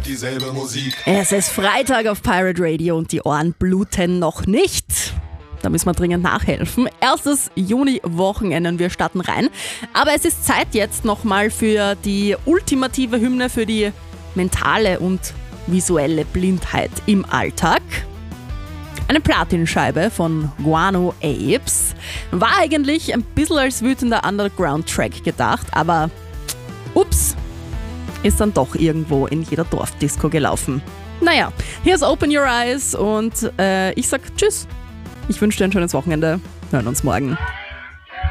dieselbe Musik. Es ist Freitag auf Pirate Radio und die Ohren bluten noch nicht. Da müssen wir dringend nachhelfen. Erstes Juni-Wochenende und wir starten rein. Aber es ist Zeit jetzt nochmal für die ultimative Hymne für die mentale und visuelle Blindheit im Alltag. Eine Platinscheibe von Guano Apes. War eigentlich ein bisschen als wütender Underground-Track gedacht, aber ups, ist dann doch irgendwo in jeder Dorfdisco gelaufen. Naja, hier ist Open Your Eyes und ich sag Tschüss. Ich wünsche dir ein schönes Wochenende. Wir hören uns morgen.